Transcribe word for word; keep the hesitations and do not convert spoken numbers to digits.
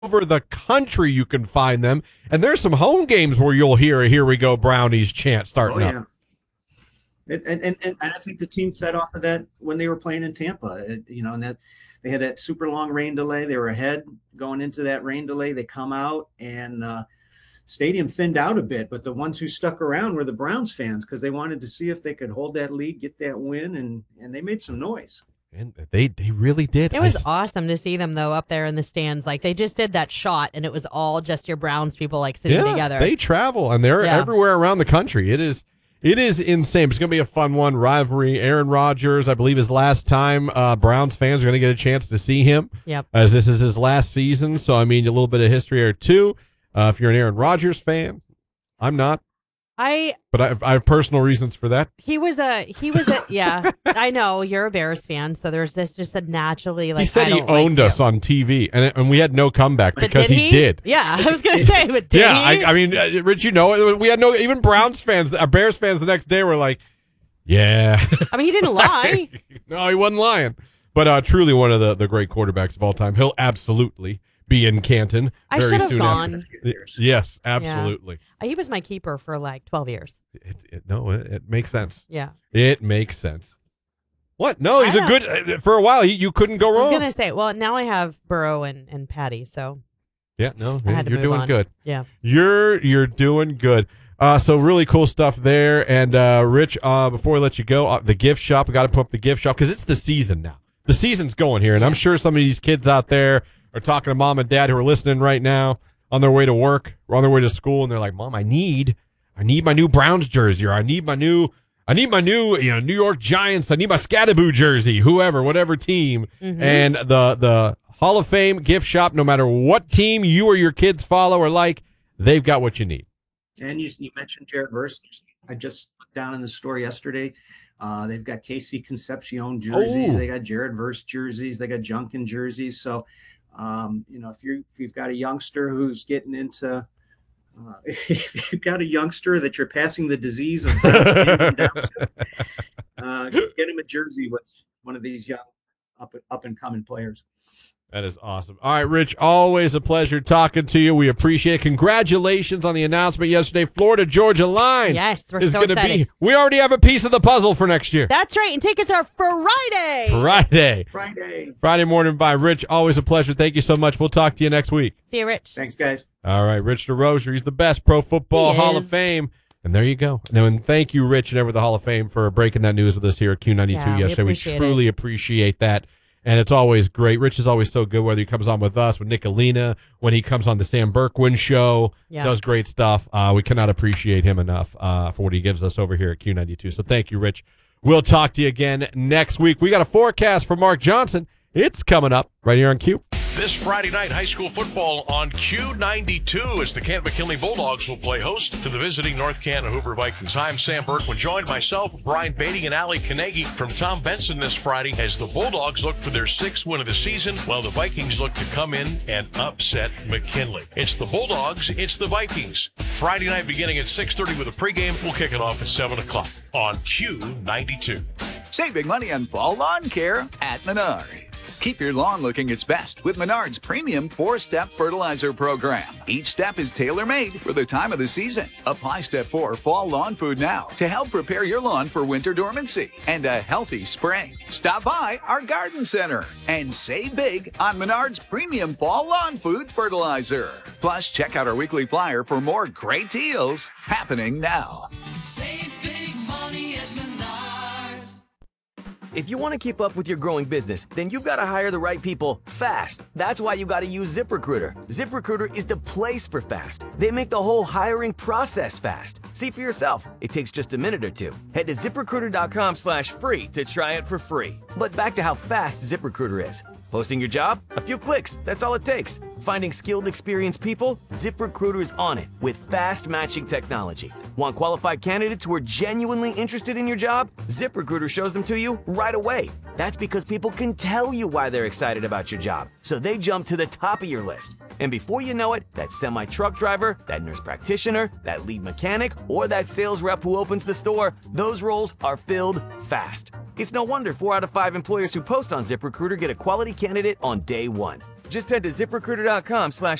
over the country you can find them. And there's some home games where you'll hear a "Here we go Brownies" chant starting oh, yeah. up. And, and, and, and I think the team fed off of that when they were playing in Tampa, it, you know, and that they had that super long rain delay. They were ahead going into that rain delay. They come out and uh, stadium thinned out a bit, but the ones who stuck around were the Browns fans because they wanted to see if they could hold that lead, get that win, and and they made some noise. And they they really did. It was I, awesome to see them, though, up there in the stands. Like, they just did that shot, and it was all just your Browns people, like, sitting yeah, together. They travel, and they're yeah. everywhere around the country. It is it is insane. It's going to be a fun one. Rivalry. Aaron Rodgers, I believe his last time uh, Browns fans are going to get a chance to see him. Yep. As this is his last season. So, I mean, a little bit of history or two. Uh, if you're an Aaron Rodgers fan, I'm not. I But I have, I have personal reasons for that. he was a he was a yeah. I know you're a Bears fan, so there's this just a naturally like he said I he don't owned like us you. on T V, and and we had no comeback But because did he? did. Yeah, I was gonna say, but did Yeah, he? I, I mean, uh, Rich, you know, we had no even Browns fans, uh, Bears fans the next day were like, yeah. I mean, he didn't lie. No, he wasn't lying. But uh, truly one of the, the great quarterbacks of all time. He'll absolutely be in Canton I very should have soon gone. after. Yes, absolutely. He was my keeper for like twelve years. It, it, no, it, it makes sense. Yeah. It makes sense. What? No, he's I a good uh, for a while. He, you couldn't go I was wrong. gonna say, well, now I have Burrow and, and Patty, so Yeah, no, I had to you're move doing on. good. Yeah. You're you're doing good. Uh, so really cool stuff there. And uh, Rich, uh, before we let you go, uh, the gift shop. We got to put up the gift shop because it's the season now. The season's going here, and I'm sure some of these kids out there are talking to mom and dad who are listening right now on their way to work or on their way to school, and they're like, "Mom, I need, I need my new Browns jersey, or I need my new, I need my new, you know, New York Giants. I need my Scattaboo jersey, whoever, whatever team." Mm-hmm. And the the Hall of Fame gift shop, no matter what team you or your kids follow or like, they've got what you need. And you, you mentioned Jared Verse. I just looked down in the store yesterday. Uh, they've got K C Concepcion jerseys. Oh. They got Jared Verse jerseys. They got Junkin jerseys. So, um, you know, if you if you've got a youngster who's getting into, uh, if you've got a youngster that you're passing the disease of Browns fandom down to, uh, get him a jersey with one of these young up up and coming players. That is awesome. All right, Rich, always a pleasure talking to you. We appreciate it. Congratulations on the announcement yesterday. Florida-Georgia line Yes, we're is so gonna excited. be. We already have a piece of the puzzle for next year. That's right, and tickets are Friday. Friday. Friday. Friday morning by Rich. Always a pleasure. Thank you so much. We'll talk to you next week. See you, Rich. Thanks, guys. All right, Rich DeRozier. He's the best Pro Football He Hall is. of Fame. And there you go. Now, and thank you, Rich, and ever the Hall of Fame, for breaking that news with us here at Q ninety-two Yeah, we yesterday. We, appreciate truly appreciate that. And it's always great. Rich is always so good, whether he comes on with us, with Nicolina, when he comes on the Sam Berkwin show, Yeah. does great stuff. Uh, we cannot appreciate him enough uh, for what he gives us over here at Q ninety-two. So thank you, Rich. We'll talk to you again next week. We got a forecast for Mark Johnson. It's coming up right here on Q. This Friday night, high school football on Q ninety-two as the Kent McKinley Bulldogs will play host to the visiting North Canton Hoover Vikings. I'm Sam Berkwin, joined myself, Brian Beatty, and Allie Carnegie from Tom Benson this Friday as the Bulldogs look for their sixth win of the season, while the Vikings look to come in and upset McKinley. It's the Bulldogs, it's the Vikings. Friday night beginning at six thirty with a pregame. We'll kick it off at seven o'clock on Q ninety-two. Save big money on fall lawn care at Menards. Keep your lawn looking its best with Menards' premium four-step fertilizer program. Each step is tailor-made for the time of the season. Apply Step four Fall Lawn Food now to help prepare your lawn for winter dormancy and a healthy spring. Stop by our garden center and save big on Menards' premium Fall Lawn Food fertilizer. Plus, check out our weekly flyer for more great deals happening now. Save big money at Menards. If you want to keep up with your growing business, then you've got to hire the right people fast. That's why you got to use ZipRecruiter. ZipRecruiter is the place for fast. They make the whole hiring process fast. See for yourself. It takes just a minute or two. Head to ZipRecruiter.com slash free to try it for free. But back to how fast ZipRecruiter is. Posting your job? A few clicks. That's all it takes. Finding skilled, experienced people? ZipRecruiter is on it with fast matching technology. Want qualified candidates who are genuinely interested in your job? ZipRecruiter shows them to you right away. That's because people can tell you why they're excited about your job, so they jump to the top of your list. And before you know it, that semi-truck driver, that nurse practitioner, that lead mechanic, or that sales rep who opens the store, those roles are filled fast. It's no wonder four out of five employers who post on ZipRecruiter get a quality candidate on day one. Just head to ZipRecruiter.com slash